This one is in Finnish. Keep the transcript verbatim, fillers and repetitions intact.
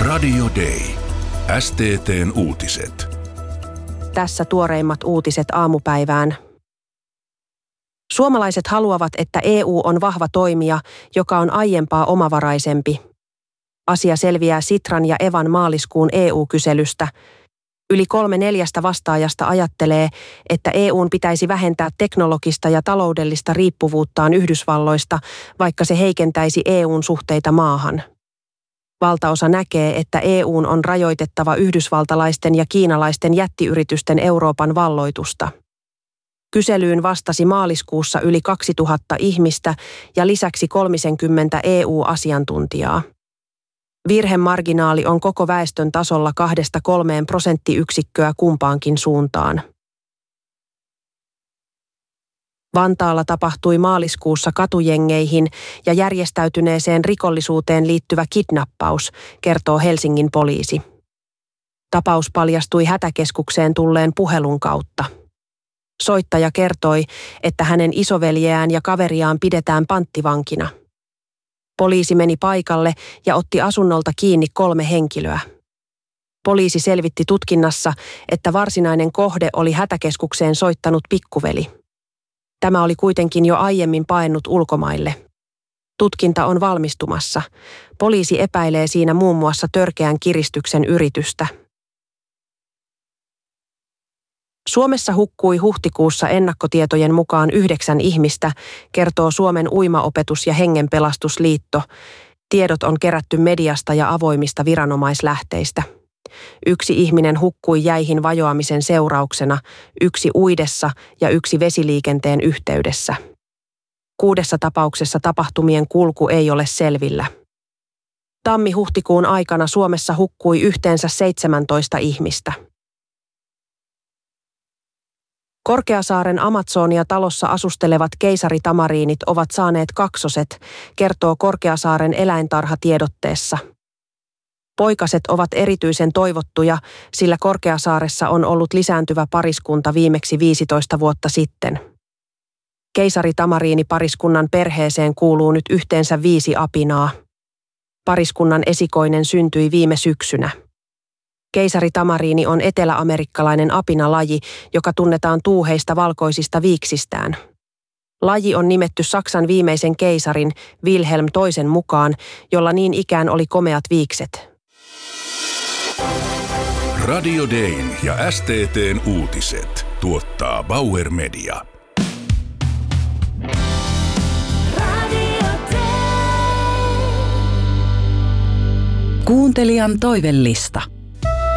Radio Day. S T T:n uutiset. Tässä tuoreimmat uutiset aamupäivään. Suomalaiset haluavat, että E U on vahva toimija, joka on aiempaa omavaraisempi. Asia selviää Sitran ja Evan maaliskuun E U-kyselystä. Yli kolme neljästä vastaajasta ajattelee, että E U:n pitäisi vähentää teknologista ja taloudellista riippuvuuttaan Yhdysvalloista, vaikka se heikentäisi E U:n suhteita maahan. Valtaosa näkee, että E U:n on rajoitettava yhdysvaltalaisten ja kiinalaisten jättiyritysten Euroopan valloitusta. Kyselyyn vastasi maaliskuussa yli kaksituhatta ihmistä ja lisäksi kolmekymmentä E U-asiantuntijaa. Virhemarginaali on koko väestön tasolla kahdesta kolmeen prosenttiyksikköä kumpaankin suuntaan. Vantaalla tapahtui maaliskuussa katujengeihin ja järjestäytyneeseen rikollisuuteen liittyvä kidnappaus, kertoo Helsingin poliisi. Tapaus paljastui hätäkeskukseen tulleen puhelun kautta. Soittaja kertoi, että hänen isoveljeään ja kaveriaan pidetään panttivankina. Poliisi meni paikalle ja otti asunnolta kiinni kolme henkilöä. Poliisi selvitti tutkinnassa, että varsinainen kohde oli hätäkeskukseen soittanut pikkuveli. Tämä oli kuitenkin jo aiemmin paennut ulkomaille. Tutkinta on valmistumassa. Poliisi epäilee siinä muun muassa törkeän kiristyksen yritystä. Suomessa hukkui huhtikuussa ennakkotietojen mukaan yhdeksän ihmistä, kertoo Suomen Uimaopetus- ja Hengenpelastusliitto. Tiedot on kerätty mediasta ja avoimista viranomaislähteistä. Yksi ihminen hukkui jäihin vajoamisen seurauksena, yksi uidessa ja yksi vesiliikenteen yhteydessä. Kuudessa tapauksessa tapahtumien kulku ei ole selvillä. Tammi-huhtikuun aikana Suomessa hukkui yhteensä seitsemäntoista ihmistä. Korkeasaaren Amazonia-talossa asustelevat keisaritamariinit ovat saaneet kaksoset, kertoo Korkeasaaren eläintarhatiedotteessa. Poikaset ovat erityisen toivottuja, sillä Korkeasaaressa on ollut lisääntyvä pariskunta viimeksi viisitoista vuotta sitten. Keisaritamariinipariskunnan perheeseen kuuluu nyt yhteensä viisi apinaa. Pariskunnan esikoinen syntyi viime syksynä. Keisaritamariini on eteläamerikkalainen apinalaji, joka tunnetaan tuuheista valkoisista viiksistään. Laji on nimetty Saksan viimeisen keisarin Wilhelm toisen mukaan, jolla niin ikään oli komeat viikset. Radio Dayn ja S T T:n uutiset tuottaa Bauer Media. Kuuntelijan toivellista.